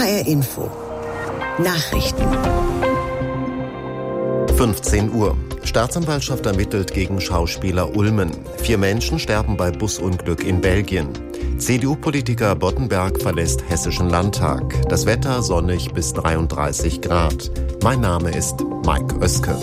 HR Info. Nachrichten. 15 Uhr. Staatsanwaltschaft ermittelt gegen Schauspieler Ulmen. 4 Menschen sterben bei Busunglück in Belgien. CDU-Politiker Boddenberg verlässt Hessischen Landtag. Das Wetter sonnig bis 33 Grad. Mein Name ist Mike Oeske.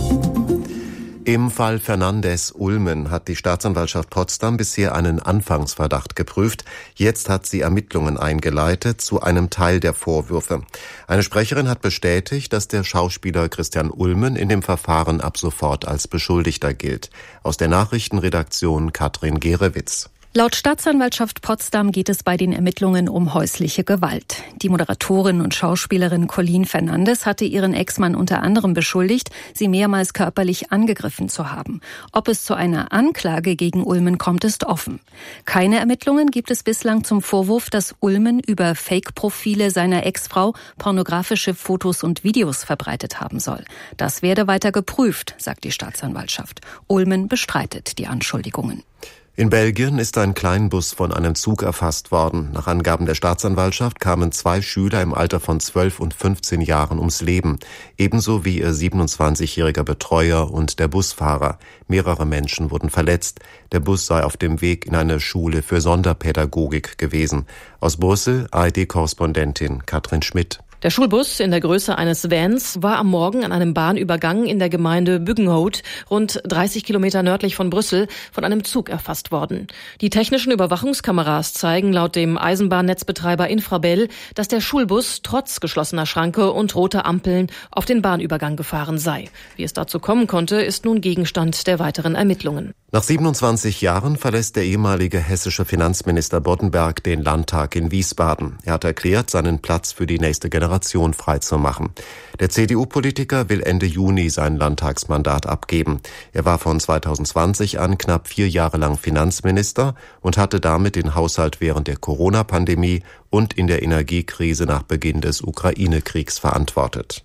Im Fall Fernandes-Ulmen hat die Staatsanwaltschaft Potsdam bisher einen Anfangsverdacht geprüft. Jetzt hat sie Ermittlungen eingeleitet zu einem Teil der Vorwürfe. Eine Sprecherin hat bestätigt, dass der Schauspieler Christian Ulmen in dem Verfahren ab sofort als Beschuldigter gilt. Aus der Nachrichtenredaktion Katrin Gerewitz. Laut Staatsanwaltschaft Potsdam geht es bei den Ermittlungen um häusliche Gewalt. Die Moderatorin und Schauspielerin Colleen Fernandes hatte ihren Ex-Mann unter anderem beschuldigt, sie mehrmals körperlich angegriffen zu haben. Ob es zu einer Anklage gegen Ulmen kommt, ist offen. Keine Ermittlungen gibt es bislang zum Vorwurf, dass Ulmen über Fake-Profile seiner Ex-Frau pornografische Fotos und Videos verbreitet haben soll. Das werde weiter geprüft, sagt die Staatsanwaltschaft. Ulmen bestreitet die Anschuldigungen. In Belgien ist ein Kleinbus von einem Zug erfasst worden. Nach Angaben der Staatsanwaltschaft kamen 2 Schüler im Alter von 12 und 15 Jahren ums Leben. Ebenso wie ihr 27-jähriger Betreuer und der Busfahrer. Mehrere Menschen wurden verletzt. Der Bus sei auf dem Weg in eine Schule für Sonderpädagogik gewesen. Aus Brüssel ARD-Korrespondentin Katrin Schmidt. Der Schulbus in der Größe eines Vans war am Morgen an einem Bahnübergang in der Gemeinde Buggenhout, rund 30 Kilometer nördlich von Brüssel, von einem Zug erfasst worden. Die technischen Überwachungskameras zeigen laut dem Eisenbahnnetzbetreiber Infrabel, dass der Schulbus trotz geschlossener Schranke und roter Ampeln auf den Bahnübergang gefahren sei. Wie es dazu kommen konnte, ist nun Gegenstand der weiteren Ermittlungen. Nach 27 Jahren verlässt der ehemalige hessische Finanzminister Boddenberg den Landtag in Wiesbaden. Er hat erklärt, seinen Platz für die nächste Generation freizumachen. Der CDU-Politiker will Ende Juni sein Landtagsmandat abgeben. Er war von 2020 an knapp 4 Jahre lang Finanzminister und hatte damit den Haushalt während der Corona-Pandemie und in der Energiekrise nach Beginn des Ukraine-Kriegs verantwortet.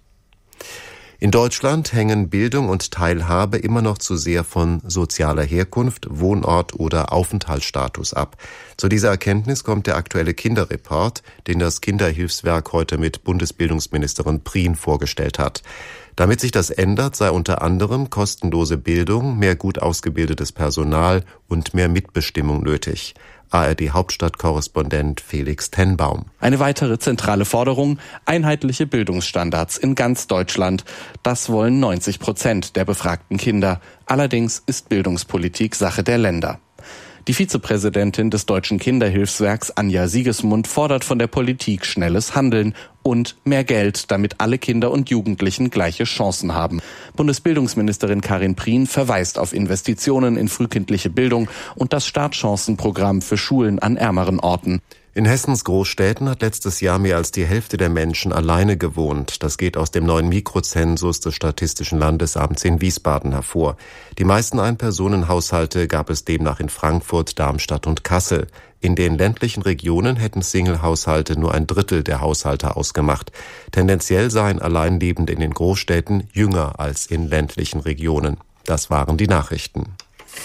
In Deutschland hängen Bildung und Teilhabe immer noch zu sehr von sozialer Herkunft, Wohnort oder Aufenthaltsstatus ab. Zu dieser Erkenntnis kommt der aktuelle Kinderreport, den das Kinderhilfswerk heute mit Bundesbildungsministerin Prien vorgestellt hat. Damit sich das ändert, sei unter anderem kostenlose Bildung, mehr gut ausgebildetes Personal und mehr Mitbestimmung nötig. ARD-Hauptstadtkorrespondent Felix Tenbaum. Eine weitere zentrale Forderung: einheitliche Bildungsstandards in ganz Deutschland. Das wollen 90% der befragten Kinder. Allerdings ist Bildungspolitik Sache der Länder. Die Vizepräsidentin des Deutschen Kinderhilfswerks Anja Siegesmund fordert von der Politik schnelles Handeln und mehr Geld, damit alle Kinder und Jugendlichen gleiche Chancen haben. Bundesbildungsministerin Karin Prien verweist auf Investitionen in frühkindliche Bildung und das Startchancenprogramm für Schulen an ärmeren Orten. In Hessens Großstädten hat letztes Jahr mehr als die Hälfte der Menschen alleine gewohnt. Das geht aus dem neuen Mikrozensus des Statistischen Landesamts in Wiesbaden hervor. Die meisten Einpersonenhaushalte gab es demnach in Frankfurt, Darmstadt und Kassel. In den ländlichen Regionen hätten Single-Haushalte nur 1/3 der Haushalte ausgemacht. Tendenziell seien Alleinlebende in den Großstädten jünger als in ländlichen Regionen. Das waren die Nachrichten.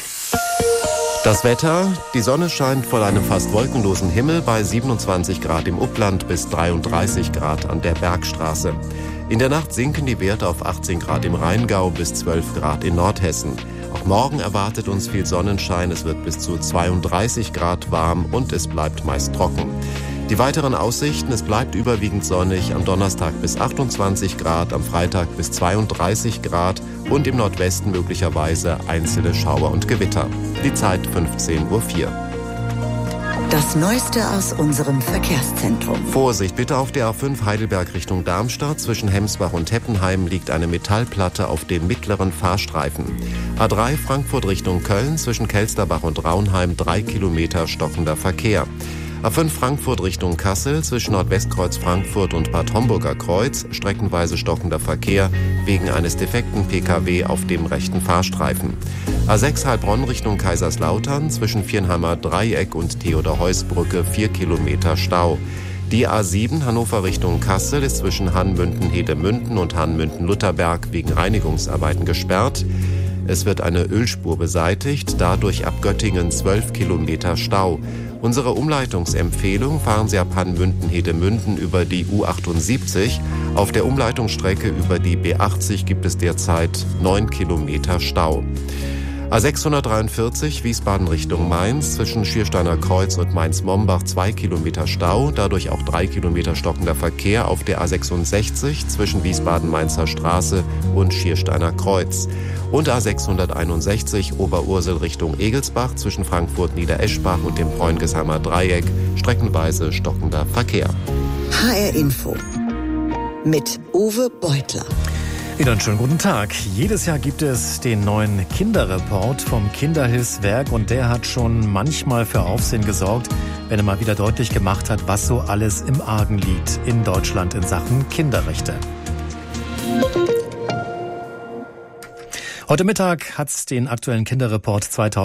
Das Wetter: Die Sonne scheint vor einem fast wolkenlosen Himmel bei 27 Grad im Upland bis 33 Grad an der Bergstraße. In der Nacht sinken die Werte auf 18 Grad im Rheingau bis 12 Grad in Nordhessen. Auch morgen erwartet uns viel Sonnenschein, es wird bis zu 32 Grad warm und es bleibt meist trocken. Die weiteren Aussichten: Es bleibt überwiegend sonnig, am Donnerstag bis 28 Grad, am Freitag bis 32 Grad und im Nordwesten möglicherweise einzelne Schauer und Gewitter. Die Zeit 15:04 Uhr. Das Neueste aus unserem Verkehrszentrum. Vorsicht bitte auf der A5 Heidelberg Richtung Darmstadt. Zwischen Hemsbach und Heppenheim liegt eine Metallplatte auf dem mittleren Fahrstreifen. A3 Frankfurt Richtung Köln. Zwischen Kelsterbach und Raunheim 3 Kilometer stockender Verkehr. A5 Frankfurt Richtung Kassel, zwischen Nordwestkreuz Frankfurt und Bad Homburger Kreuz, streckenweise stockender Verkehr wegen eines defekten Pkw auf dem rechten Fahrstreifen. A6 Heilbronn Richtung Kaiserslautern, zwischen Viernheimer Dreieck und Theodor-Heuss-Brücke 4 Kilometer Stau. Die A7 Hannover Richtung Kassel ist zwischen Hannmünden-Hedemünden und Hannmünden-Lutherberg wegen Reinigungsarbeiten gesperrt. Es wird eine Ölspur beseitigt, dadurch ab Göttingen 12 Kilometer Stau. Unsere Umleitungsempfehlung: fahren Sie ab Hannmünden-Hedemünden über die U78. Auf der Umleitungsstrecke über die B80 gibt es derzeit 9 Kilometer Stau. A643 Wiesbaden Richtung Mainz, zwischen Schiersteiner Kreuz und Mainz-Mombach 2 Kilometer Stau, dadurch auch 3 Kilometer stockender Verkehr auf der A66 zwischen Wiesbaden-Mainzer Straße und Schiersteiner Kreuz. Und A661 Oberursel Richtung Egelsbach, zwischen Frankfurt-Niedereschbach und dem Freundgesheimer Dreieck streckenweise stockender Verkehr. HR Info mit Uwe Beutler. Wieder einen schönen guten Tag. Jedes Jahr gibt es den neuen Kinderreport vom Kinderhilfswerk und der hat schon manchmal für Aufsehen gesorgt, wenn er mal wieder deutlich gemacht hat, was so alles im Argen liegt in Deutschland in Sachen Kinderrechte. Heute Mittag hat es den aktuellen Kinderreport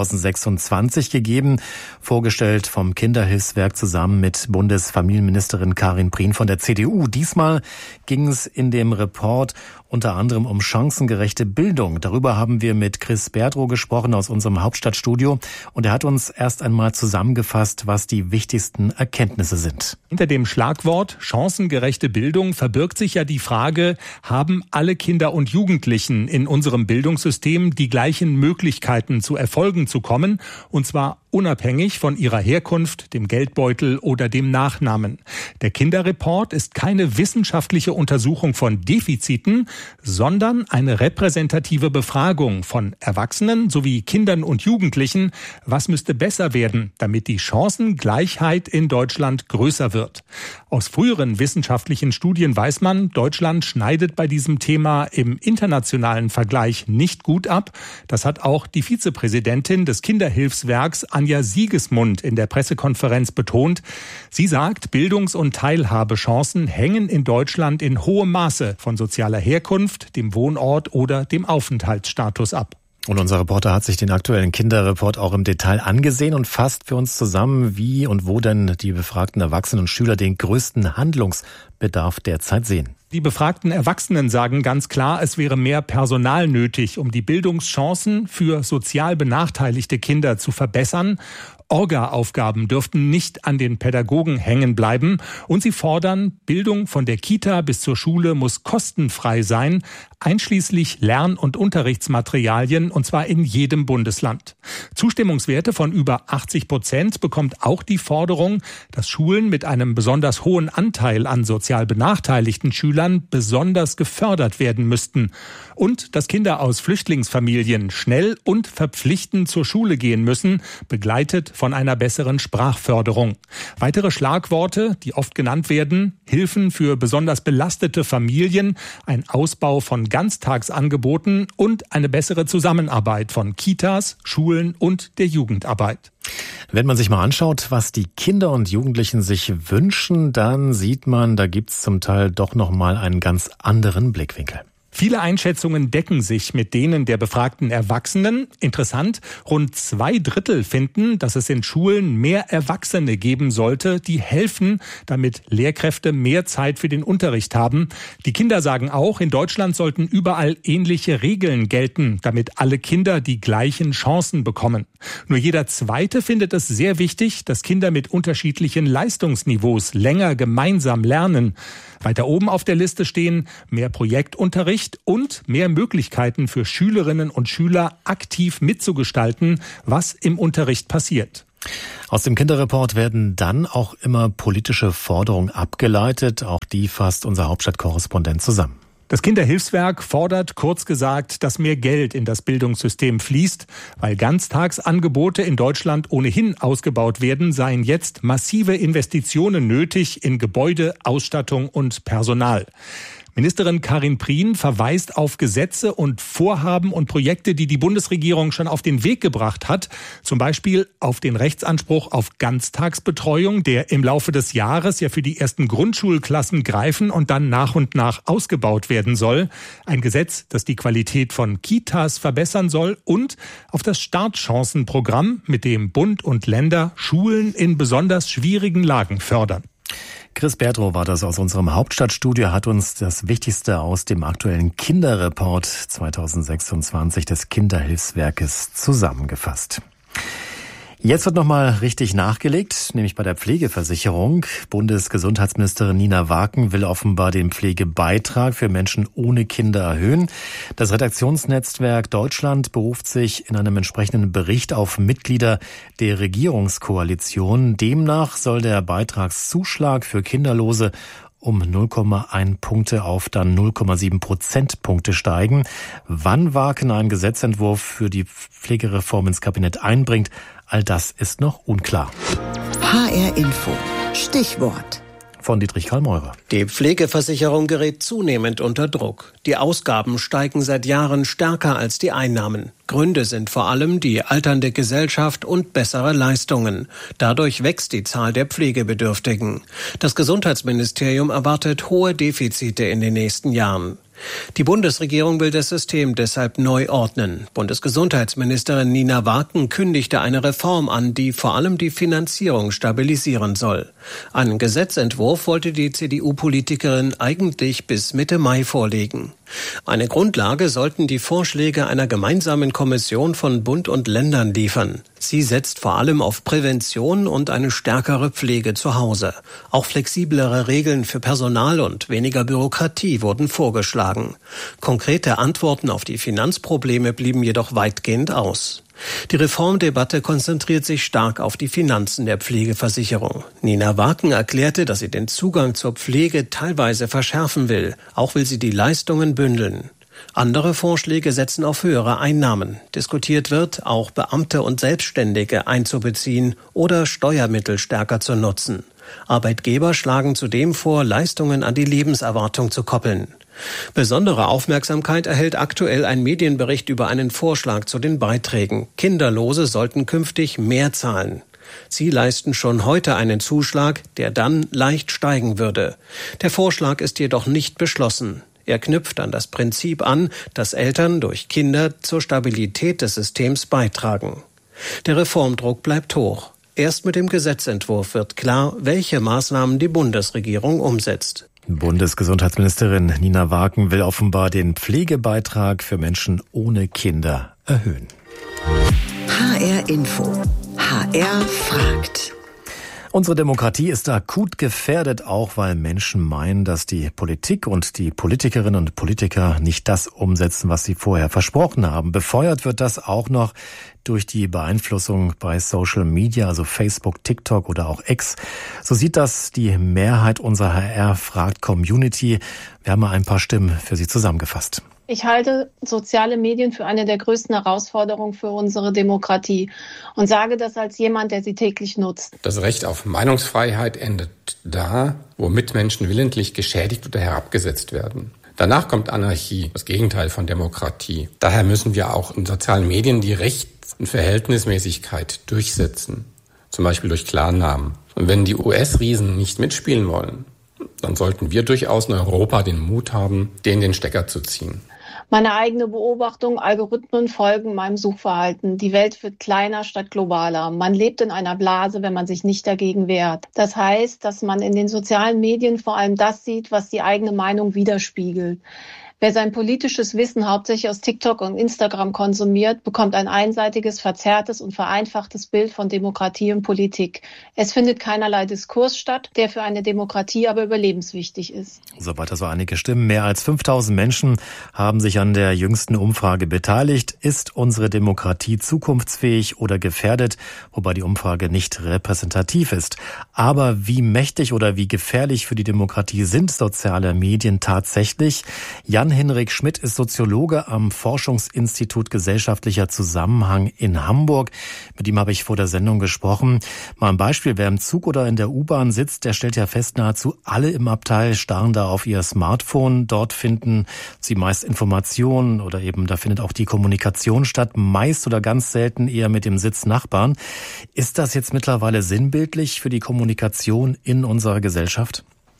2026 gegeben, vorgestellt vom Kinderhilfswerk zusammen mit Bundesfamilienministerin Karin Prien von der CDU. Diesmal ging es in dem Report unter anderem um chancengerechte Bildung. Darüber haben wir mit Chris Berdrow gesprochen aus unserem Hauptstadtstudio und er hat uns erst einmal zusammengefasst, was die wichtigsten Erkenntnisse sind. Hinter dem Schlagwort chancengerechte Bildung verbirgt sich ja die Frage, haben alle Kinder und Jugendlichen in unserem Bildungssystem die gleichen Möglichkeiten, zu Erfolgen zu kommen, und zwar unabhängig von ihrer Herkunft, dem Geldbeutel oder dem Nachnamen. Der Kinderreport ist keine wissenschaftliche Untersuchung von Defiziten, sondern eine repräsentative Befragung von Erwachsenen sowie Kindern und Jugendlichen. Was müsste besser werden, damit die Chancengleichheit in Deutschland größer wird? Aus früheren wissenschaftlichen Studien weiß man, Deutschland schneidet bei diesem Thema im internationalen Vergleich nicht gut ab. Das hat auch die Vizepräsidentin des Kinderhilfswerks Anja Siegesmund in der Pressekonferenz betont. Sie sagt, Bildungs- und Teilhabechancen hängen in Deutschland in hohem Maße von sozialer Herkunft, dem Wohnort oder dem Aufenthaltsstatus ab. Und unser Reporter hat sich den aktuellen Kinderreport auch im Detail angesehen und fasst für uns zusammen, wie und wo denn die befragten Erwachsenen und Schüler den größten Handlungsbedarf derzeit sehen. Die befragten Erwachsenen sagen ganz klar, es wäre mehr Personal nötig, um die Bildungschancen für sozial benachteiligte Kinder zu verbessern. Orga-Aufgaben dürften nicht an den Pädagogen hängen bleiben. Und sie fordern, Bildung von der Kita bis zur Schule muss kostenfrei sein, einschließlich Lern- und Unterrichtsmaterialien, und zwar in jedem Bundesland. Zustimmungswerte von über 80% bekommt auch die Forderung, dass Schulen mit einem besonders hohen Anteil an sozial benachteiligten Schülern besonders gefördert werden müssten. Und dass Kinder aus Flüchtlingsfamilien schnell und verpflichtend zur Schule gehen müssen, begleitet von einer besseren Sprachförderung. Weitere Schlagworte, die oft genannt werden: Hilfen für besonders belastete Familien, ein Ausbau von Ganztagsangeboten und eine bessere Zusammenarbeit von Kitas, Schulen und der Jugendarbeit. Wenn man sich mal anschaut, was die Kinder und Jugendlichen sich wünschen, dann sieht man, da gibt's zum Teil doch noch mal einen ganz anderen Blickwinkel. Viele Einschätzungen decken sich mit denen der befragten Erwachsenen. Interessant, rund 2/3 finden, dass es in Schulen mehr Erwachsene geben sollte, die helfen, damit Lehrkräfte mehr Zeit für den Unterricht haben. Die Kinder sagen auch, in Deutschland sollten überall ähnliche Regeln gelten, damit alle Kinder die gleichen Chancen bekommen. Nur jeder Zweite findet es sehr wichtig, dass Kinder mit unterschiedlichen Leistungsniveaus länger gemeinsam lernen. Weiter oben auf der Liste stehen mehr Projektunterricht und mehr Möglichkeiten für Schülerinnen und Schüler, aktiv mitzugestalten, was im Unterricht passiert. Aus dem Kinderreport werden dann auch immer politische Forderungen abgeleitet. Auch die fasst unser Hauptstadtkorrespondent zusammen. Das Kinderhilfswerk fordert, kurz gesagt, dass mehr Geld in das Bildungssystem fließt. Weil Ganztagsangebote in Deutschland ohnehin ausgebaut werden, seien jetzt massive Investitionen nötig in Gebäude, Ausstattung und Personal. Ministerin Karin Prien verweist auf Gesetze und Vorhaben und Projekte, die die Bundesregierung schon auf den Weg gebracht hat. Zum Beispiel auf den Rechtsanspruch auf Ganztagsbetreuung, der im Laufe des Jahres ja für die ersten Grundschulklassen greifen und dann nach und nach ausgebaut werden soll. Ein Gesetz, das die Qualität von Kitas verbessern soll, und auf das Startchancenprogramm, mit dem Bund und Länder Schulen in besonders schwierigen Lagen fördern. Chris Berdrow war das aus unserem Hauptstadtstudio, hat uns das Wichtigste aus dem aktuellen Jetzt wird nochmal richtig nachgelegt, nämlich bei der Pflegeversicherung. Bundesgesundheitsministerin Nina Waken will offenbar den Pflegebeitrag für Menschen ohne Kinder erhöhen. Das Redaktionsnetzwerk Deutschland beruft sich in einem entsprechenden Bericht auf Mitglieder der Regierungskoalition. Demnach soll der Beitragszuschlag für Kinderlose um 0,1 Punkte auf dann 0,7 Prozentpunkte steigen. Wann Waken einen Gesetzentwurf für die Pflegereform ins Kabinett einbringt, all das ist noch unklar. HR Info. Stichwort. Von Dietrich Karl Meurer. Die Pflegeversicherung gerät zunehmend unter Druck. Die Ausgaben steigen seit Jahren stärker als die Einnahmen. Gründe sind vor allem die alternde Gesellschaft und bessere Leistungen. Dadurch wächst die Zahl der Pflegebedürftigen. Das Gesundheitsministerium erwartet hohe Defizite in den nächsten Jahren. Die Bundesregierung will das System deshalb neu ordnen. Bundesgesundheitsministerin Nina Waken kündigte eine Reform an, die vor allem die Finanzierung stabilisieren soll. Einen Gesetzentwurf wollte die CDU-Politikerin eigentlich bis Mitte Mai vorlegen. Eine Grundlage sollten die Vorschläge einer gemeinsamen Kommission von Bund und Ländern liefern. Sie setzt vor allem auf Prävention und eine stärkere Pflege zu Hause. Auch flexiblere Regeln für Personal und weniger Bürokratie wurden vorgeschlagen. Konkrete Antworten auf die Finanzprobleme blieben jedoch weitgehend aus. Die Reformdebatte konzentriert sich stark auf die Finanzen der Pflegeversicherung. Nina Waken erklärte, dass sie den Zugang zur Pflege teilweise verschärfen will. Auch will sie die Leistungen bündeln. Andere Vorschläge setzen auf höhere Einnahmen. Diskutiert wird, auch Beamte und Selbstständige einzubeziehen oder Steuermittel stärker zu nutzen. Arbeitgeber schlagen zudem vor, Leistungen an die Lebenserwartung zu koppeln. Besondere Aufmerksamkeit erhält aktuell ein Medienbericht über einen Vorschlag zu den Beiträgen. Kinderlose sollten künftig mehr zahlen. Sie leisten schon heute einen Zuschlag, der dann leicht steigen würde. Der Vorschlag ist jedoch nicht beschlossen. Er knüpft an das Prinzip an, dass Eltern durch Kinder zur Stabilität des Systems beitragen. Der Reformdruck bleibt hoch. Erst mit dem Gesetzentwurf wird klar, welche Maßnahmen die Bundesregierung umsetzt. Bundesgesundheitsministerin Nina Waken will offenbar den Pflegebeitrag für Menschen ohne Kinder erhöhen. HR Info. HR fragt. Unsere Demokratie ist akut gefährdet, auch weil Menschen meinen, dass die Politik und die Politikerinnen und Politiker nicht das umsetzen, was sie vorher versprochen haben. Befeuert wird das auch noch durch die Beeinflussung bei Social Media, also Facebook, TikTok oder auch X. So sieht das die Mehrheit unserer HR-Fragt-Community. Wir haben mal ein paar Stimmen für Sie zusammengefasst. Ich halte soziale Medien für eine der größten Herausforderungen für unsere Demokratie und sage das als jemand, der sie täglich nutzt. Das Recht auf Meinungsfreiheit endet da, wo Mitmenschen willentlich geschädigt oder herabgesetzt werden. Danach kommt Anarchie, das Gegenteil von Demokratie. Daher müssen wir auch in sozialen Medien die Rechts- und Verhältnismäßigkeit durchsetzen, zum Beispiel durch Klarnamen. Und wenn die US-Riesen nicht mitspielen wollen, dann sollten wir durchaus in Europa den Mut haben, denen den Stecker zu ziehen. Meine eigene Beobachtung, Algorithmen folgen meinem Suchverhalten. Die Welt wird kleiner statt globaler. Man lebt in einer Blase, wenn man sich nicht dagegen wehrt. Das heißt, dass man in den sozialen Medien vor allem das sieht, was die eigene Meinung widerspiegelt. Wer sein politisches Wissen hauptsächlich aus TikTok und Instagram konsumiert, bekommt ein einseitiges, verzerrtes und vereinfachtes Bild von Demokratie und Politik. Es findet keinerlei Diskurs statt, der für eine Demokratie aber überlebenswichtig ist. Soweit also einige Stimmen. Mehr als 5000 Menschen haben sich an der jüngsten Umfrage beteiligt. Ist unsere Demokratie zukunftsfähig oder gefährdet? Wobei die Umfrage nicht repräsentativ ist. Aber wie mächtig oder wie gefährlich für die Demokratie sind soziale Medien tatsächlich? Jan-Henrik Schmidt ist Soziologe am Forschungsinstitut Gesellschaftlicher Zusammenhang in Hamburg. Mit ihm habe ich vor der Sendung gesprochen. Mal ein Beispiel, wer im Zug oder in der U-Bahn sitzt, der stellt ja fest, nahezu alle im Abteil starren da auf ihr Smartphone. Dort finden sie meist Informationen oder eben da findet auch die Kommunikation statt, meist oder ganz selten eher mit dem Sitznachbarn. Ist das jetzt mittlerweile sinnbildlich für die Kommunikation in unserer Gesellschaft?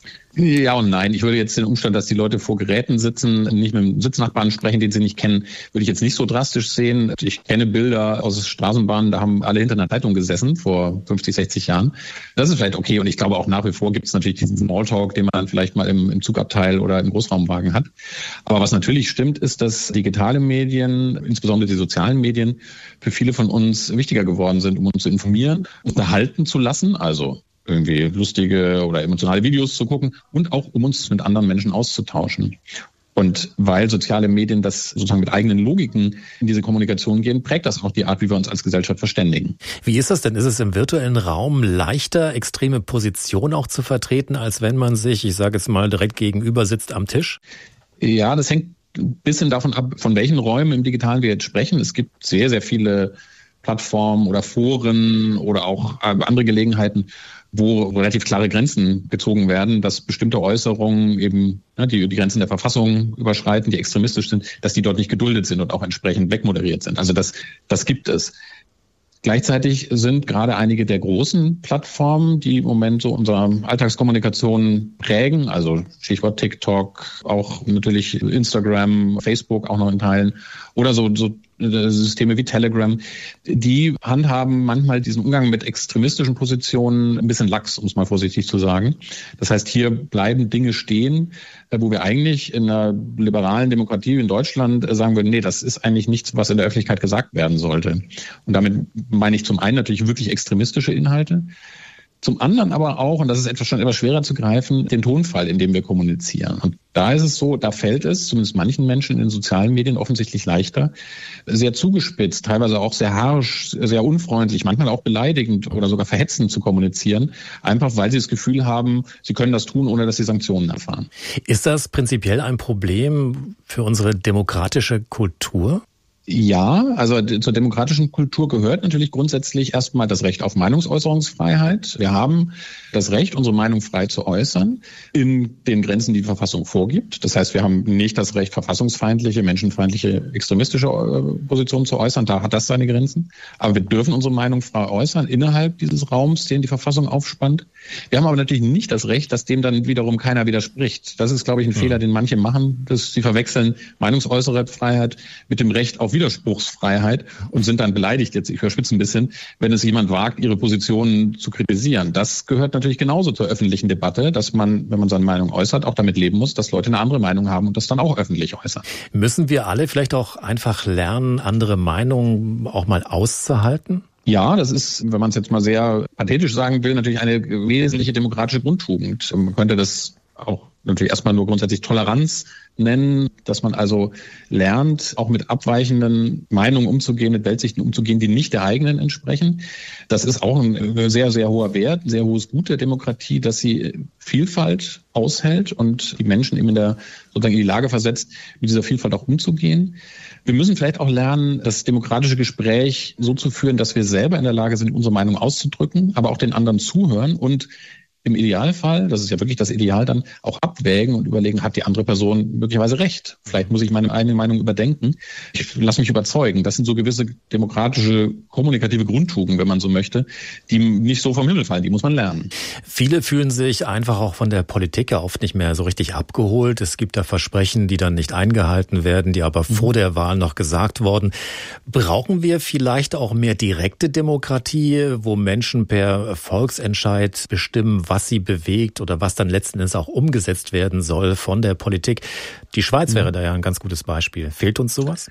Ja und nein. Ich würde jetzt den Umstand, dass die Leute vor Geräten sitzen, nicht mit einem Sitznachbarn sprechen, den sie nicht kennen, würde ich jetzt nicht so drastisch sehen. Ich kenne Bilder aus Straßenbahnen, da haben alle hinter einer Zeitung gesessen vor 50, 60 Jahren. Das ist vielleicht okay und ich glaube auch nach wie vor gibt es natürlich diesen Smalltalk, den man dann vielleicht mal im Zugabteil oder im Großraumwagen hat. Aber was natürlich stimmt, ist, dass digitale Medien, insbesondere die sozialen Medien, für viele von uns wichtiger geworden sind, um uns zu informieren, unterhalten zu lassen, also irgendwie lustige oder emotionale Videos zu gucken und auch um uns mit anderen Menschen auszutauschen. Und weil soziale Medien das sozusagen mit eigenen Logiken in diese Kommunikation gehen, prägt das auch die Art, wie wir uns als Gesellschaft verständigen. Wie ist das denn? Ist es im virtuellen Raum leichter, extreme Positionen auch zu vertreten, als wenn man sich, ich sage jetzt mal, direkt gegenüber sitzt am Tisch? Ja, das hängt ein bisschen davon ab, von welchen Räumen im Digitalen wir jetzt sprechen. Es gibt sehr, sehr viele Plattformen oder Foren oder auch andere Gelegenheiten, wo relativ klare Grenzen gezogen werden, dass bestimmte Äußerungen eben die Grenzen der Verfassung überschreiten, die extremistisch sind, dass die dort nicht geduldet sind und auch entsprechend wegmoderiert sind. Also das gibt es. Gleichzeitig sind gerade einige der großen Plattformen, die im Moment so unsere Alltagskommunikation prägen, also Stichwort TikTok, auch natürlich Instagram, Facebook auch noch in Teilen oder so Systeme wie Telegram, die handhaben manchmal diesen Umgang mit extremistischen Positionen ein bisschen lax, um es mal vorsichtig zu sagen. Das heißt, hier bleiben Dinge stehen, wo wir eigentlich in einer liberalen Demokratie in Deutschland sagen würden, nee, das ist eigentlich nichts, was in der Öffentlichkeit gesagt werden sollte. Und damit meine ich zum einen natürlich wirklich extremistische Inhalte, zum anderen aber auch, und das ist schon etwas schwerer zu greifen, den Tonfall, in dem wir kommunizieren. Und da ist es so, da fällt es zumindest manchen Menschen in den sozialen Medien offensichtlich leichter, sehr zugespitzt, teilweise auch sehr harsch, sehr unfreundlich, manchmal auch beleidigend oder sogar verhetzend zu kommunizieren, einfach weil sie das Gefühl haben, sie können das tun, ohne dass sie Sanktionen erfahren. Ist das prinzipiell ein Problem für unsere demokratische Kultur? Ja, also zur demokratischen Kultur gehört natürlich grundsätzlich erstmal das Recht auf Meinungsäußerungsfreiheit. Wir haben das Recht, unsere Meinung frei zu äußern, in den Grenzen, die die Verfassung vorgibt. Das heißt, wir haben nicht das Recht, verfassungsfeindliche, menschenfeindliche, extremistische Positionen zu äußern. Da hat das seine Grenzen. Aber wir dürfen unsere Meinung frei äußern innerhalb dieses Raums, den die Verfassung aufspannt. Wir haben aber natürlich nicht das Recht, dass dem dann wiederum keiner widerspricht. Das ist, glaube ich, ein Fehler, den manche machen, dass sie verwechseln Meinungsäußerungsfreiheit mit dem Recht auf Widerspruchsfreiheit und sind dann beleidigt, jetzt ich überspitze ein bisschen, wenn es jemand wagt, ihre Positionen zu kritisieren. Das gehört natürlich genauso zur öffentlichen Debatte, dass man, wenn man seine Meinung äußert, auch damit leben muss, dass Leute eine andere Meinung haben und das dann auch öffentlich äußern. Müssen wir alle vielleicht auch einfach lernen, andere Meinungen auch mal auszuhalten? Ja, das ist, wenn man es jetzt mal sehr pathetisch sagen will, natürlich eine wesentliche demokratische Grundtugend. Man könnte das auch natürlich erstmal nur grundsätzlich Toleranz nennen, dass man also lernt, auch mit abweichenden Meinungen umzugehen, mit Weltsichten umzugehen, die nicht der eigenen entsprechen. Das ist auch ein sehr, sehr hoher Wert, ein sehr hohes Gut der Demokratie, dass sie Vielfalt aushält und die Menschen eben sozusagen in die Lage versetzt, mit dieser Vielfalt auch umzugehen. Wir müssen vielleicht auch lernen, das demokratische Gespräch so zu führen, dass wir selber in der Lage sind, unsere Meinung auszudrücken, aber auch den anderen zuhören und im Idealfall, das ist ja wirklich das Ideal, dann auch abwägen und überlegen, hat die andere Person möglicherweise recht? Vielleicht muss ich meine eigene Meinung überdenken. Ich lasse mich überzeugen. Das sind so gewisse demokratische, kommunikative Grundtugenden, wenn man so möchte, die nicht so vom Himmel fallen. Die muss man lernen. Viele fühlen sich einfach auch von der Politik ja oft nicht mehr so richtig abgeholt. Es gibt da Versprechen, die dann nicht eingehalten werden, die aber vor der Wahl noch gesagt wurden. Brauchen wir vielleicht auch mehr direkte Demokratie, wo Menschen per Volksentscheid bestimmen, was sie bewegt oder was dann letzten Endes auch umgesetzt werden soll von der Politik? Die Schweiz wäre da ja ein ganz gutes Beispiel. Fehlt uns sowas?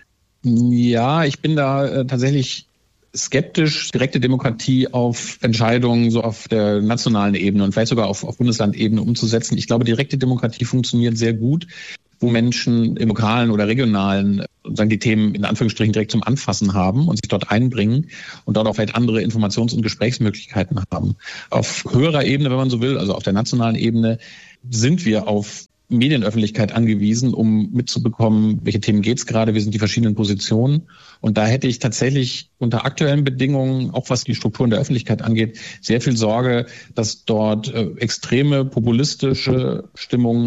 Ja, ich bin da tatsächlich skeptisch, direkte Demokratie auf Entscheidungen so auf der nationalen Ebene und vielleicht sogar auf Bundeslandebene umzusetzen. Ich glaube, direkte Demokratie funktioniert sehr gut, wo Menschen im lokalen oder regionalen sozusagen die Themen in Anführungsstrichen direkt zum Anfassen haben und sich dort einbringen und dort auch vielleicht andere Informations- und Gesprächsmöglichkeiten haben. Auf höherer Ebene, wenn man so will, also auf der nationalen Ebene, sind wir auf Medienöffentlichkeit angewiesen, um mitzubekommen, welche Themen geht's gerade, wie sind die verschiedenen Positionen. Und da hätte ich tatsächlich unter aktuellen Bedingungen, auch was die Strukturen der Öffentlichkeit angeht, sehr viel Sorge, dass dort extreme populistische Stimmungen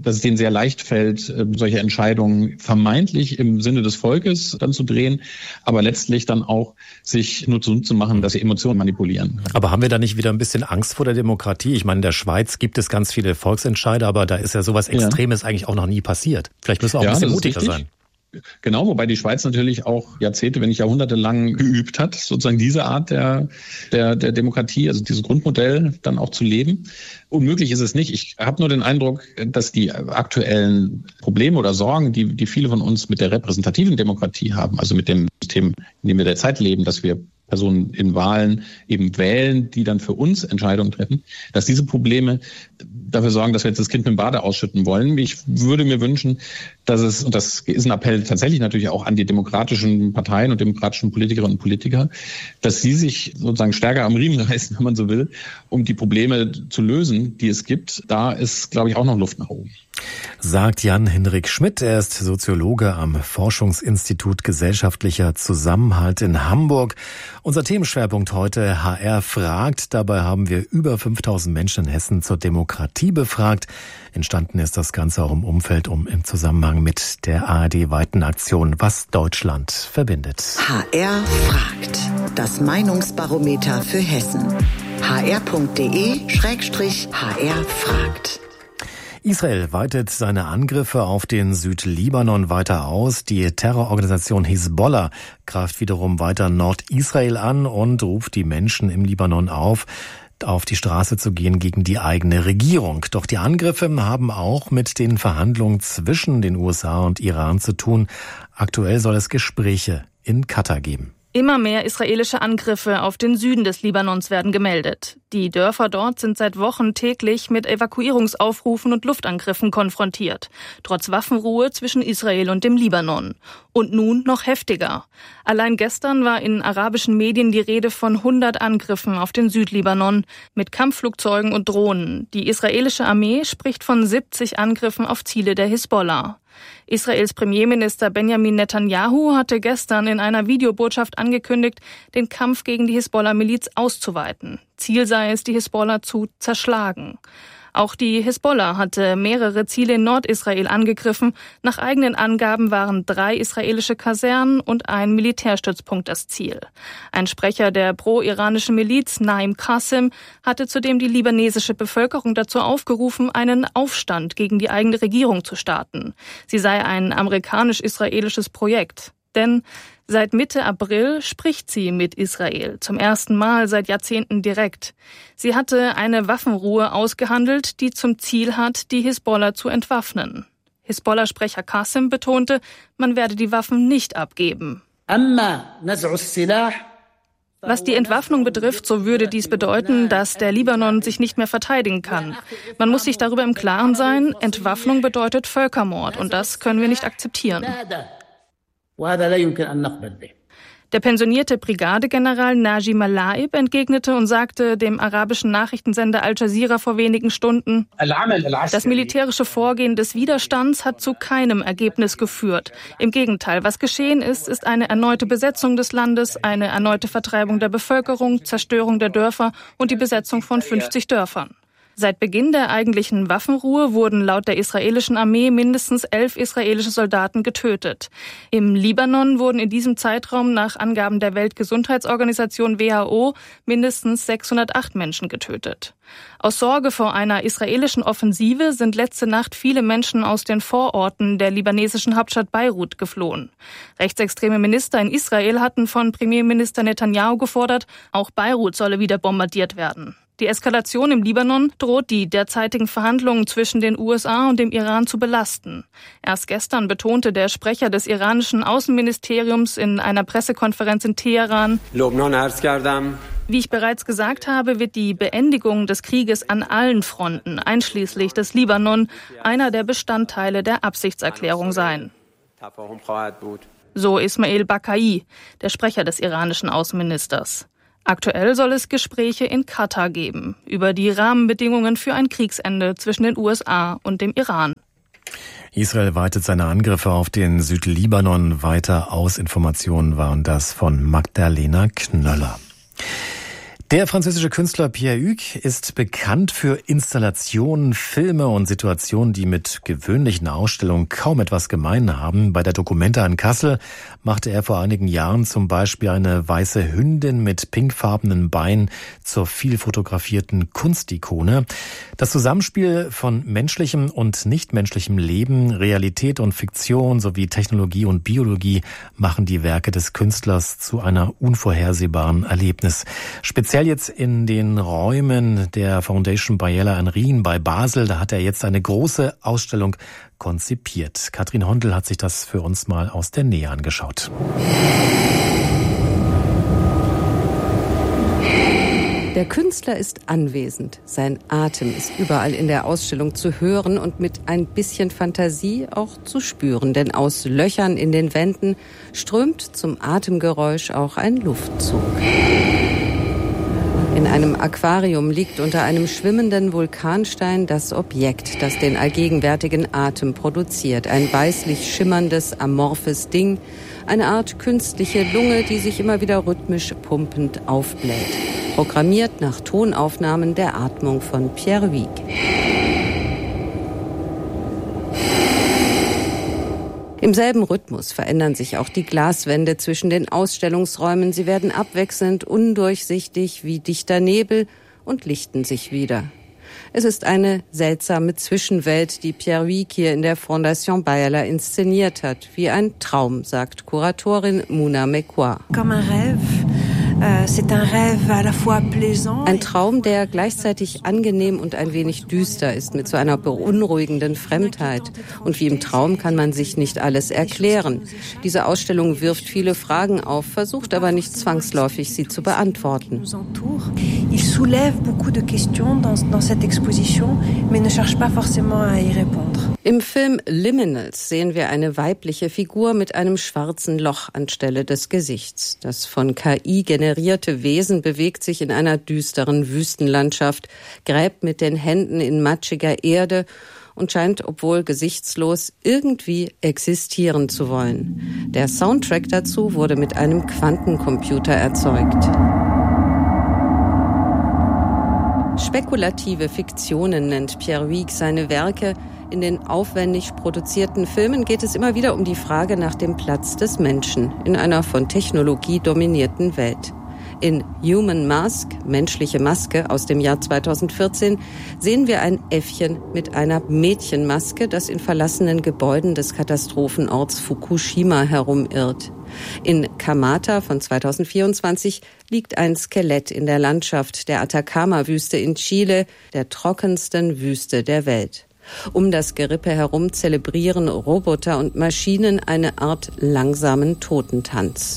dass es denen sehr leicht fällt, solche Entscheidungen vermeintlich im Sinne des Volkes dann zu drehen, aber letztlich dann auch sich nur zu machen, dass sie Emotionen manipulieren. Aber haben wir da nicht wieder ein bisschen Angst vor der Demokratie? Ich meine, in der Schweiz gibt es ganz viele Volksentscheide, aber da ist ja sowas Extremes eigentlich auch noch nie passiert. Vielleicht müssen wir auch ein bisschen mutiger sein. Genau, wobei die Schweiz natürlich auch Jahrzehnte, wenn nicht Jahrhunderte lang geübt hat, sozusagen diese Art der Demokratie, also dieses Grundmodell dann auch zu leben. Unmöglich ist es nicht. Ich habe nur den Eindruck, dass die aktuellen Probleme oder Sorgen, die viele von uns mit der repräsentativen Demokratie haben, also mit dem System, in dem wir derzeit leben, dass wir Personen in Wahlen eben wählen, die dann für uns Entscheidungen treffen, dass diese Probleme dafür sorgen, dass wir jetzt das Kind mit dem Bade ausschütten wollen. Ich würde mir wünschen, dass es, und das ist ein Appell tatsächlich natürlich auch an die demokratischen Parteien und demokratischen Politikerinnen und Politiker, dass sie sich sozusagen stärker am Riemen reißen, wenn man so will, um die Probleme zu lösen, die es gibt. Da ist, glaube ich, auch noch Luft nach oben. Sagt Jan-Henrik Schmidt. Er ist Soziologe am Forschungsinstitut Gesellschaftlicher Zusammenhalt in Hamburg. Unser Themenschwerpunkt heute HR fragt. Dabei haben wir über 5000 Menschen in Hessen zur Demokratie befragt. Entstanden ist das Ganze auch im Umfeld im Zusammenhang mit der ARD-weiten Aktion Was Deutschland verbindet. HR fragt. Das Meinungsbarometer für Hessen. hr.de/HR fragt. Israel weitet seine Angriffe auf den Südlibanon weiter aus. Die Terrororganisation Hisbollah greift wiederum weiter Nordisrael an und ruft die Menschen im Libanon auf die Straße zu gehen gegen die eigene Regierung. Doch die Angriffe haben auch mit den Verhandlungen zwischen den USA und Iran zu tun. Aktuell soll es Gespräche in Katar geben. Immer mehr israelische Angriffe auf den Süden des Libanons werden gemeldet. Die Dörfer dort sind seit Wochen täglich mit Evakuierungsaufrufen und Luftangriffen konfrontiert, trotz Waffenruhe zwischen Israel und dem Libanon. Und nun noch heftiger. Allein gestern war in arabischen Medien die Rede von 100 Angriffen auf den Südlibanon mit Kampfflugzeugen und Drohnen. Die israelische Armee spricht von 70 Angriffen auf Ziele der Hisbollah. Israels Premierminister Benjamin Netanyahu hatte gestern in einer Videobotschaft angekündigt, den Kampf gegen die Hisbollah-Miliz auszuweiten. Ziel sei es, die Hisbollah zu zerschlagen. Auch die Hisbollah hatte mehrere Ziele in Nordisrael angegriffen. Nach eigenen Angaben waren 3 israelische Kasernen und ein Militärstützpunkt das Ziel. Ein Sprecher der pro-iranischen Miliz, Naim Qasim, hatte zudem die libanesische Bevölkerung dazu aufgerufen, einen Aufstand gegen die eigene Regierung zu starten. Sie sei ein amerikanisch-israelisches Projekt. Denn seit Mitte April spricht sie mit Israel, zum ersten Mal seit Jahrzehnten direkt. Sie hatte eine Waffenruhe ausgehandelt, die zum Ziel hat, die Hisbollah zu entwaffnen. Hisbollah-Sprecher Qasim betonte, man werde die Waffen nicht abgeben. Was die Entwaffnung betrifft, so würde dies bedeuten, dass der Libanon sich nicht mehr verteidigen kann. Man muss sich darüber im Klaren sein, Entwaffnung bedeutet Völkermord und das können wir nicht akzeptieren. Der pensionierte Brigadegeneral Naji Malaib entgegnete und sagte dem arabischen Nachrichtensender Al Jazeera vor wenigen Stunden, das militärische Vorgehen des Widerstands hat zu keinem Ergebnis geführt. Im Gegenteil, was geschehen ist, ist eine erneute Besetzung des Landes, eine erneute Vertreibung der Bevölkerung, Zerstörung der Dörfer und die Besetzung von 50 Dörfern. Seit Beginn der eigentlichen Waffenruhe wurden laut der israelischen Armee mindestens 11 israelische Soldaten getötet. Im Libanon wurden in diesem Zeitraum nach Angaben der Weltgesundheitsorganisation WHO mindestens 608 Menschen getötet. Aus Sorge vor einer israelischen Offensive sind letzte Nacht viele Menschen aus den Vororten der libanesischen Hauptstadt Beirut geflohen. Rechtsextreme Minister in Israel hatten von Premierminister Netanyahu gefordert, auch Beirut solle wieder bombardiert werden. Die Eskalation im Libanon droht die derzeitigen Verhandlungen zwischen den USA und dem Iran zu belasten. Erst gestern betonte der Sprecher des iranischen Außenministeriums in einer Pressekonferenz in Teheran, wie ich bereits gesagt habe, wird die Beendigung des Krieges an allen Fronten, einschließlich des Libanon, einer der Bestandteile der Absichtserklärung sein. So Ismail Bakai, der Sprecher des iranischen Außenministers. Aktuell soll es Gespräche in Katar geben über die Rahmenbedingungen für ein Kriegsende zwischen den USA und dem Iran. Israel weitet seine Angriffe auf den Südlibanon weiter aus. Informationen waren das von Magdalena Knöller. Der französische Künstler Pierre Hugues ist bekannt für Installationen, Filme und Situationen, die mit gewöhnlichen Ausstellungen kaum etwas gemein haben. Bei der Documenta in Kassel machte er vor einigen Jahren zum Beispiel eine weiße Hündin mit pinkfarbenen Beinen zur viel fotografierten Kunstikone. Das Zusammenspiel von menschlichem und nichtmenschlichem Leben, Realität und Fiktion sowie Technologie und Biologie machen die Werke des Künstlers zu einer unvorhersehbaren Erlebnis. Speziell jetzt in den Räumen der Foundation Bayela in Rien bei Basel, da hat er jetzt eine große Ausstellung konzipiert. Katrin Hondel hat sich das für uns mal aus der Nähe angeschaut. Der Künstler ist anwesend. Sein Atem ist überall in der Ausstellung zu hören und mit ein bisschen Fantasie auch zu spüren. Denn aus Löchern in den Wänden strömt zum Atemgeräusch auch ein Luftzug. In einem Aquarium liegt unter einem schwimmenden Vulkanstein das Objekt, das den allgegenwärtigen Atem produziert. Ein weißlich schimmerndes, amorphes Ding, eine Art künstliche Lunge, die sich immer wieder rhythmisch pumpend aufbläht. Programmiert nach Tonaufnahmen der Atmung von Pierre Hugues. Im selben Rhythmus verändern sich auch die Glaswände zwischen den Ausstellungsräumen. Sie werden abwechselnd undurchsichtig wie dichter Nebel und lichten sich wieder. Es ist eine seltsame Zwischenwelt, die Pierre Hugues hier in der Fondation Bayala inszeniert hat. Wie ein Traum, sagt Kuratorin Mouna Mekwa. Ein Traum, der gleichzeitig angenehm und ein wenig düster ist, mit so einer beunruhigenden Fremdheit. Und wie im Traum kann man sich nicht alles erklären. Diese Ausstellung wirft viele Fragen auf, versucht aber nicht zwangsläufig, sie zu beantworten. Il soulève beaucoup de questions dans cette exposition, mais ne cherche pas forcément à y répondre. Im Film Liminals sehen wir eine weibliche Figur mit einem schwarzen Loch anstelle des Gesichts. Das von KI generierte Wesen bewegt sich in einer düsteren Wüstenlandschaft, gräbt mit den Händen in matschiger Erde und scheint, obwohl gesichtslos, irgendwie existieren zu wollen. Der Soundtrack dazu wurde mit einem Quantencomputer erzeugt. Spekulative Fiktionen nennt Pierre Hugues seine Werke. In den aufwendig produzierten Filmen geht es immer wieder um die Frage nach dem Platz des Menschen in einer von Technologie dominierten Welt. In Human Mask, menschliche Maske aus dem Jahr 2014, sehen wir ein Äffchen mit einer Mädchenmaske, das in verlassenen Gebäuden des Katastrophenorts Fukushima herumirrt. In Kamata von 2024 liegt ein Skelett in der Landschaft der Atacama-Wüste in Chile, der trockensten Wüste der Welt. Um das Gerippe herum zelebrieren Roboter und Maschinen eine Art langsamen Totentanz.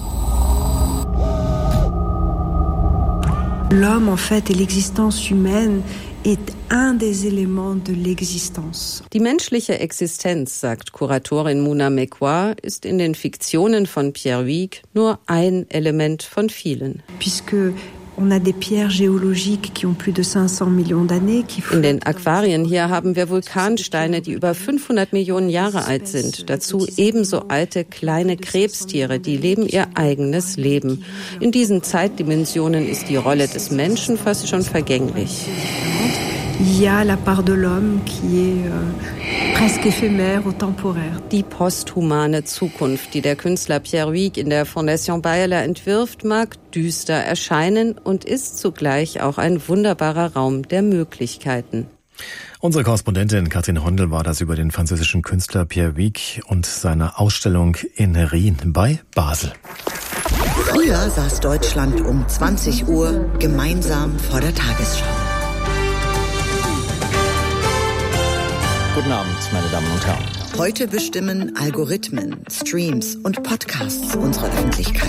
L'homme, en fait, et l'existence humaine est un des éléments de l'existence. Die menschliche Existenz, sagt Kuratorin Mouna Mekwa, ist in den Fiktionen von Pierre Hugues nur ein Element von vielen. On a des pierres géologiques qui ont plus de 500 millions d'années. In den Aquarien hier haben wir Vulkansteine, die über 500 Millionen Jahre alt sind. Dazu ebenso alte kleine Krebstiere, die leben ihr eigenes Leben. In diesen Zeitdimensionen ist die Rolle des Menschen fast schon vergänglich. Il y a la part de l'homme qui est presque éphémère ou temporaire. Die posthumane Zukunft, die der Künstler Pierre Hugues in der Fondation Bayala entwirft, mag düster erscheinen und ist zugleich auch ein wunderbarer Raum der Möglichkeiten. Unsere Korrespondentin Katrin Hondel war das über den französischen Künstler Pierre Hugues und seine Ausstellung in Rien bei Basel. Früher saß Deutschland um 20 Uhr gemeinsam vor der Tagesschau. Guten Abend, meine Damen und Herren. Heute bestimmen Algorithmen, Streams und Podcasts unsere Öffentlichkeit.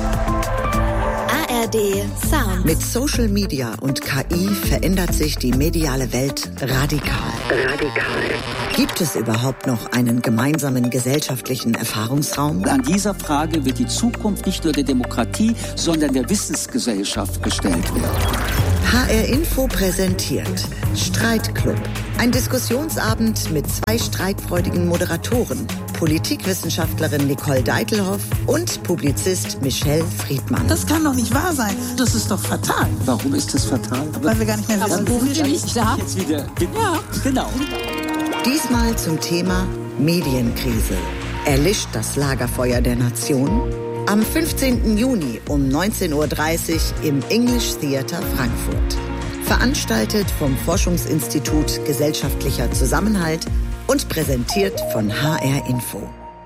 ARD Sound. Mit Social Media und KI verändert sich die mediale Welt radikal. Gibt es überhaupt noch einen gemeinsamen gesellschaftlichen Erfahrungsraum? An dieser Frage wird die Zukunft nicht nur der Demokratie, sondern der Wissensgesellschaft gestellt werden. HR Info präsentiert Streitclub. Ein Diskussionsabend mit 2 streitfreudigen Moderatoren. Politikwissenschaftlerin Nicole Deitelhoff und Publizist Michelle Friedmann. Das kann doch nicht wahr sein. Das ist doch fatal. Warum ist das fatal? Weil wir gar nicht mehr wissen, wo wir nicht da. Jetzt wieder. Ja, genau. Diesmal zum Thema Medienkrise. Erlischt das Lagerfeuer der Nation? Am 15. Juni um 19:30 Uhr im English Theater Frankfurt. Veranstaltet vom Forschungsinstitut Gesellschaftlicher Zusammenhalt und präsentiert von HR Info.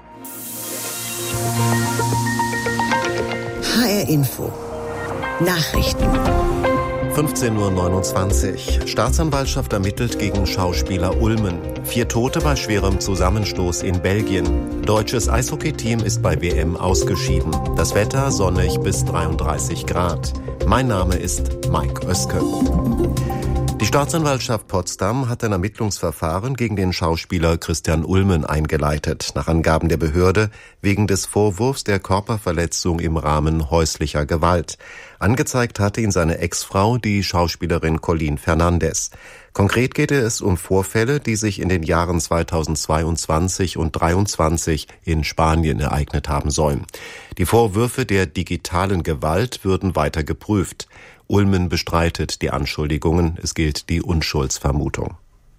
HR Info. Nachrichten. 15:29 Uhr. Staatsanwaltschaft ermittelt gegen Schauspieler Ulmen. 4 Tote bei schwerem Zusammenstoß in Belgien. Deutsches Eishockeyteam ist bei WM ausgeschieden. Das Wetter sonnig bis 33 Grad. Mein Name ist Mike Oeske. Die Staatsanwaltschaft Potsdam hat ein Ermittlungsverfahren gegen den Schauspieler Christian Ulmen eingeleitet, nach Angaben der Behörde wegen des Vorwurfs der Körperverletzung im Rahmen häuslicher Gewalt. Angezeigt hatte ihn seine Ex-Frau, die Schauspielerin Colleen Fernandes. Konkret geht es um Vorfälle, die sich in den Jahren 2022 und 2023 in Spanien ereignet haben sollen. Die Vorwürfe der digitalen Gewalt würden weiter geprüft. Ulmen bestreitet die Anschuldigungen, es gilt die Unschuldsvermutung.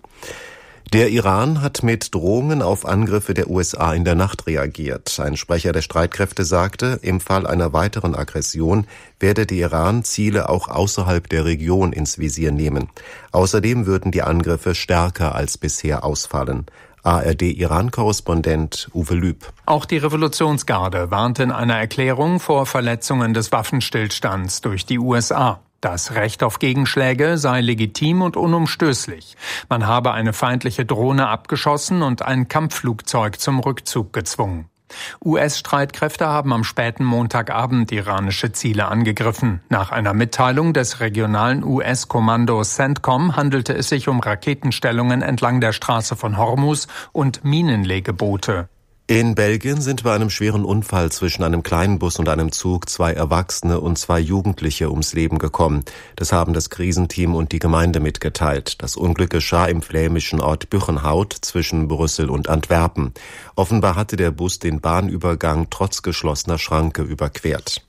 Der Iran hat mit Drohungen auf Angriffe der USA in der Nacht reagiert. Ein Sprecher der Streitkräfte sagte, im Fall einer weiteren Aggression werde der Iran Ziele auch außerhalb der Region ins Visier nehmen. Außerdem würden die Angriffe stärker als bisher ausfallen. ARD-Iran-Korrespondent Uwe Lüb. Auch die Revolutionsgarde warnte in einer Erklärung vor Verletzungen des Waffenstillstands durch die USA. Das Recht auf Gegenschläge sei legitim und unumstößlich. Man habe eine feindliche Drohne abgeschossen und ein Kampfflugzeug zum Rückzug gezwungen. US-Streitkräfte haben am späten Montagabend iranische Ziele angegriffen. Nach einer Mitteilung des regionalen US-Kommandos CENTCOM handelte es sich um Raketenstellungen entlang der Straße von Hormuz und Minenlegeboote. In Belgien sind bei einem schweren Unfall zwischen einem kleinen Bus und einem Zug 2 Erwachsene und 2 Jugendliche ums Leben gekommen. Das haben das Krisenteam und die Gemeinde mitgeteilt. Das Unglück geschah im flämischen Ort Buchenhout zwischen Brüssel und Antwerpen. Offenbar hatte der Bus den Bahnübergang trotz geschlossener Schranke überquert.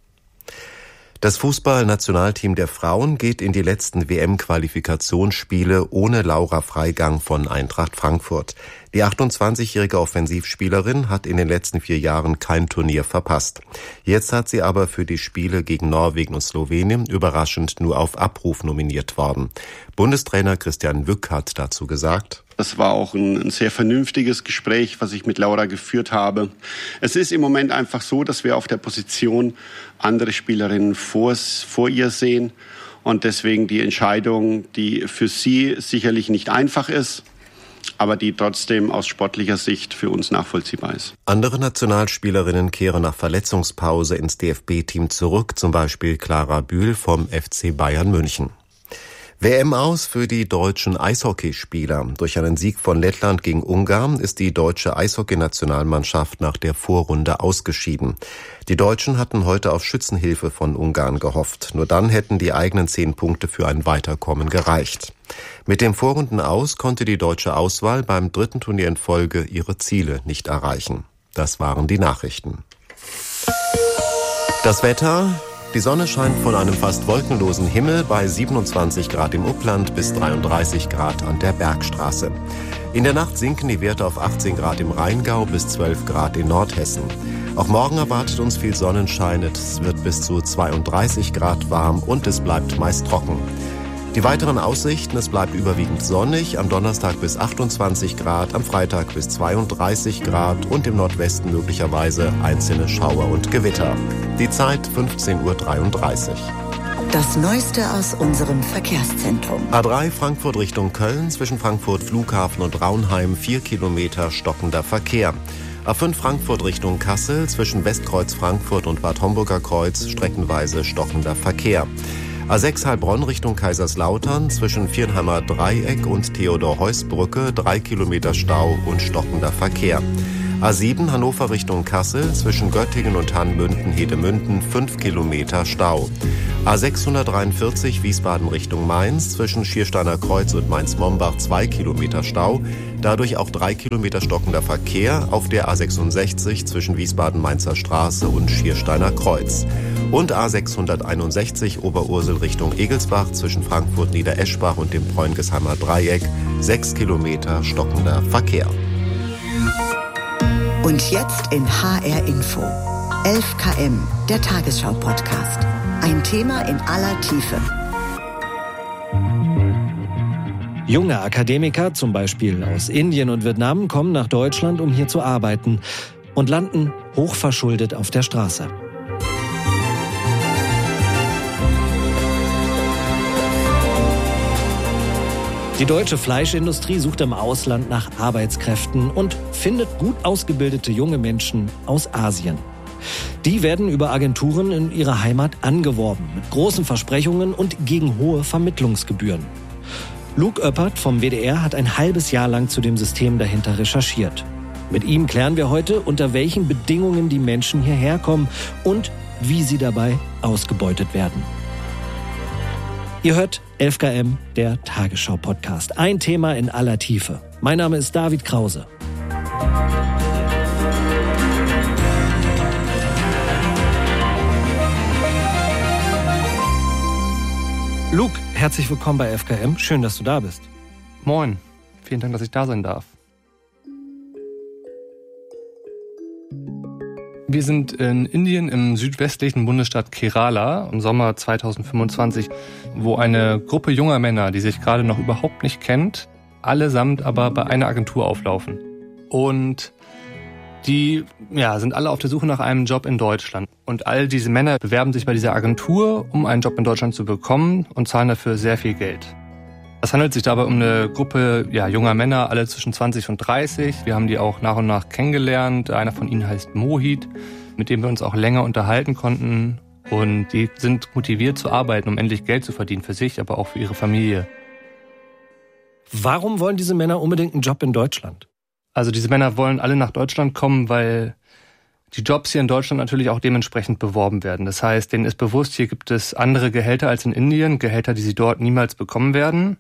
Das Fußballnationalteam der Frauen geht in die letzten WM-Qualifikationsspiele ohne Laura Freigang von Eintracht Frankfurt. Die 28-jährige Offensivspielerin hat in den letzten 4 Jahren kein Turnier verpasst. Jetzt hat sie aber für die Spiele gegen Norwegen und Slowenien überraschend nur auf Abruf nominiert worden. Bundestrainer Christian Wück hat dazu gesagt: Das war auch ein sehr vernünftiges Gespräch, was ich mit Laura geführt habe. Es ist im Moment einfach so, dass wir auf der Position andere Spielerinnen vor ihr sehen. Und deswegen die Entscheidung, die für sie sicherlich nicht einfach ist, aber die trotzdem aus sportlicher Sicht für uns nachvollziehbar ist. Andere Nationalspielerinnen kehren nach Verletzungspause ins DFB-Team zurück, zum Beispiel Clara Bühl vom FC Bayern München. WM aus für die deutschen Eishockeyspieler. Durch einen Sieg von Lettland gegen Ungarn ist die deutsche Eishockeynationalmannschaft nach der Vorrunde ausgeschieden. Die Deutschen hatten heute auf Schützenhilfe von Ungarn gehofft. Nur dann hätten die eigenen 10 Punkte für ein Weiterkommen gereicht. Mit dem Vorrundenaus konnte die deutsche Auswahl beim 3. Turnier in Folge ihre Ziele nicht erreichen. Das waren die Nachrichten. Das Wetter: Die Sonne scheint von einem fast wolkenlosen Himmel bei 27 Grad im Upland bis 33 Grad an der Bergstraße. In der Nacht sinken die Werte auf 18 Grad im Rheingau bis 12 Grad in Nordhessen. Auch morgen erwartet uns viel Sonnenschein. Es wird bis zu 32 Grad warm und es bleibt meist trocken. Die weiteren Aussichten: Es bleibt überwiegend sonnig, am Donnerstag bis 28 Grad, am Freitag bis 32 Grad und im Nordwesten möglicherweise einzelne Schauer und Gewitter. Die Zeit 15:33 Uhr. Das Neueste aus unserem Verkehrszentrum. A3 Frankfurt Richtung Köln, zwischen Frankfurt Flughafen und Raunheim 4 Kilometer stockender Verkehr. A5 Frankfurt Richtung Kassel, zwischen Westkreuz Frankfurt und Bad Homburger Kreuz streckenweise stockender Verkehr. A6 Heilbronn Richtung Kaiserslautern, zwischen Viernheimer Dreieck und Theodor-Heuss-Brücke 3 Kilometer Stau und stockender Verkehr. A7 Hannover Richtung Kassel, zwischen Göttingen und Hannmünden-Hedemünden 5 Kilometer Stau. A643 Wiesbaden Richtung Mainz, zwischen Schiersteiner Kreuz und Mainz-Mombach 2 Kilometer Stau. Dadurch auch 3 Kilometer stockender Verkehr auf der A66 zwischen Wiesbaden-Mainzer Straße und Schiersteiner Kreuz. Und A661 Oberursel Richtung Egelsbach zwischen Frankfurt-Niedereschbach und dem Preungesheimer Dreieck 6 Kilometer stockender Verkehr. Und jetzt in HR Info. 11 km, der Tagesschau-Podcast. Ein Thema in aller Tiefe. Junge Akademiker, zum Beispiel aus Indien und Vietnam, kommen nach Deutschland, um hier zu arbeiten und landen hochverschuldet auf der Straße. Die deutsche Fleischindustrie sucht im Ausland nach Arbeitskräften und findet gut ausgebildete junge Menschen aus Asien. Die werden über Agenturen in ihrer Heimat angeworben, mit großen Versprechungen und gegen hohe Vermittlungsgebühren. Luke Oeppert vom WDR hat ein halbes Jahr lang zu dem System dahinter recherchiert. Mit ihm klären wir heute, unter welchen Bedingungen die Menschen hierher kommen und wie sie dabei ausgebeutet werden. Ihr hört 11 km, der Tagesschau-Podcast. Ein Thema in aller Tiefe. Mein Name ist David Krause. Luke, herzlich willkommen bei 11 km. Schön, dass du da bist. Moin. Vielen Dank, dass ich da sein darf. Wir sind in Indien im südwestlichen Bundesstaat Kerala im Sommer 2025, wo eine Gruppe junger Männer, die sich gerade noch überhaupt nicht kennt, allesamt aber bei einer Agentur auflaufen. Und die sind alle auf der Suche nach einem Job in Deutschland. Und all diese Männer bewerben sich bei dieser Agentur, um einen Job in Deutschland zu bekommen und zahlen dafür sehr viel Geld. Es handelt sich dabei um eine Gruppe junger Männer, alle zwischen 20 und 30. Wir haben die auch nach und nach kennengelernt. Einer von ihnen heißt Mohit, mit dem wir uns auch länger unterhalten konnten. Und die sind motiviert zu arbeiten, um endlich Geld zu verdienen für sich, aber auch für ihre Familie. Warum wollen diese Männer unbedingt einen Job in Deutschland? Also diese Männer wollen alle nach Deutschland kommen, weil die Jobs hier in Deutschland natürlich auch dementsprechend beworben werden. Das heißt, denen ist bewusst, hier gibt es andere Gehälter als in Indien, Gehälter, die sie dort niemals bekommen werden.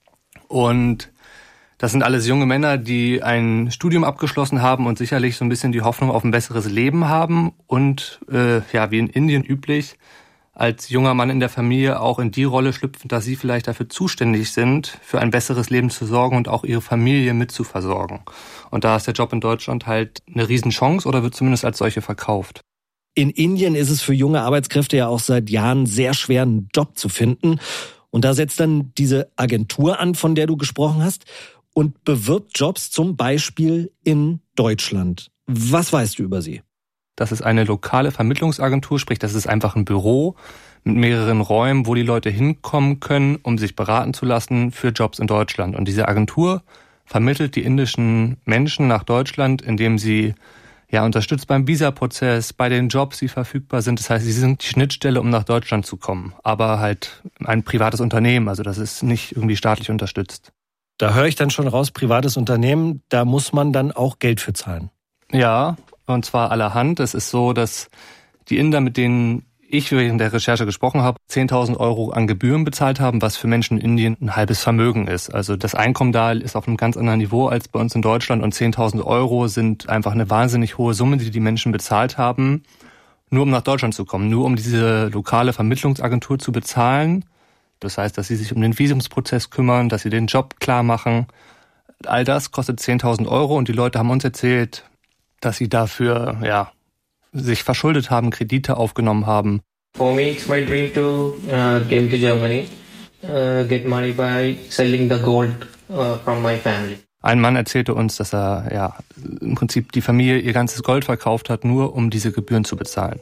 Und das sind alles junge Männer, die ein Studium abgeschlossen haben und sicherlich so ein bisschen die Hoffnung auf ein besseres Leben haben und wie in Indien üblich, als junger Mann in der Familie auch in die Rolle schlüpfen, dass sie vielleicht dafür zuständig sind, für ein besseres Leben zu sorgen und auch ihre Familie mit zu versorgen. Und da ist der Job in Deutschland halt eine Riesenchance oder wird zumindest als solche verkauft. In Indien ist es für junge Arbeitskräfte ja auch seit Jahren sehr schwer, einen Job zu finden. Und da setzt dann diese Agentur an, von der du gesprochen hast, und bewirbt Jobs zum Beispiel in Deutschland. Was weißt du über sie? Das ist eine lokale Vermittlungsagentur, sprich, das ist einfach ein Büro mit mehreren Räumen, wo die Leute hinkommen können, um sich beraten zu lassen für Jobs in Deutschland. Und diese Agentur vermittelt die indischen Menschen nach Deutschland, indem sie unterstützt beim Visaprozess, bei den Jobs, die verfügbar sind. Das heißt, sie sind die Schnittstelle, um nach Deutschland zu kommen. Aber halt ein privates Unternehmen, also das ist nicht irgendwie staatlich unterstützt. Da höre ich dann schon raus, privates Unternehmen, da muss man dann auch Geld für zahlen. Ja, und zwar allerhand. Es ist so, dass die Inder, mit denen ich während der Recherche gesprochen habe, 10.000 Euro an Gebühren bezahlt haben, was für Menschen in Indien ein halbes Vermögen ist. Also das Einkommen da ist auf einem ganz anderen Niveau als bei uns in Deutschland und 10.000 Euro sind einfach eine wahnsinnig hohe Summe, die die Menschen bezahlt haben, nur um nach Deutschland zu kommen, nur um diese lokale Vermittlungsagentur zu bezahlen. Das heißt, dass sie sich um den Visumsprozess kümmern, dass sie den Job klar machen. All das kostet 10.000 Euro und die Leute haben uns erzählt, dass sie dafür sich verschuldet haben, Kredite aufgenommen haben. For me, it's my dream to came to Germany, get money by selling the gold from my family. Ein Mann erzählte uns, dass er im Prinzip die Familie ihr ganzes Gold verkauft hat, nur um diese Gebühren zu bezahlen.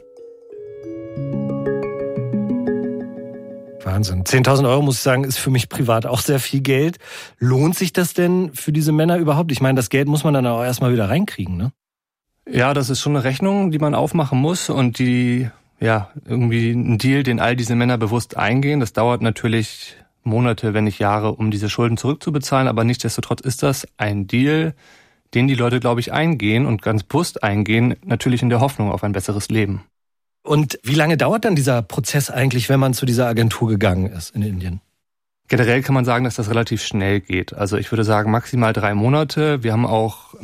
Wahnsinn. 10.000 Euro, muss ich sagen, ist für mich privat auch sehr viel Geld. Lohnt sich das denn für diese Männer überhaupt? Ich meine, das Geld muss man dann auch erstmal wieder reinkriegen, ne? Ja, das ist schon eine Rechnung, die man aufmachen muss und die, irgendwie ein Deal, den all diese Männer bewusst eingehen. Das dauert natürlich Monate, wenn nicht Jahre, um diese Schulden zurückzubezahlen, aber nichtsdestotrotz ist das ein Deal, den die Leute, glaube ich, eingehen und ganz bewusst eingehen, natürlich in der Hoffnung auf ein besseres Leben. Und wie lange dauert dann dieser Prozess eigentlich, wenn man zu dieser Agentur gegangen ist in Indien? Generell kann man sagen, dass das relativ schnell geht. Also ich würde sagen maximal 3 Monate. Wir haben auch